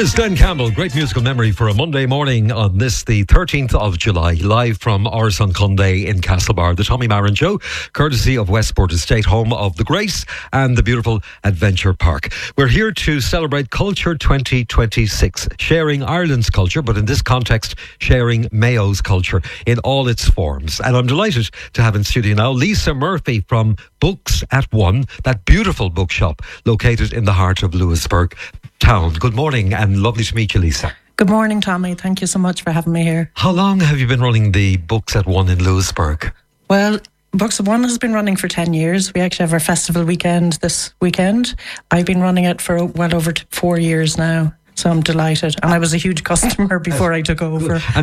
is Den Campbell. Great musical memory for a Monday morning on this, the 13th of July, live from Ars an Conde in Castlebar. The Tommy Marin Show, courtesy of Westport Estate, home of the Grace and the beautiful Adventure Park. We're here to celebrate Culture 2026, sharing Ireland's culture, but in this context, sharing Mayo's culture in all its forms. And I'm delighted to have in studio now Lisa Murphy from Books at One, that beautiful bookshop located in the heart of Louisburgh town. Good morning and lovely to meet you, Lisa. Good morning, Tommy. Thank you so much for having me here. How long have you been running the Books at One in Louisburgh? Well, Books at One has been running for 10 years. We actually have our festival weekend this weekend. I've been running it for well over 4 years now. So I'm delighted. And I was a huge customer before I took over.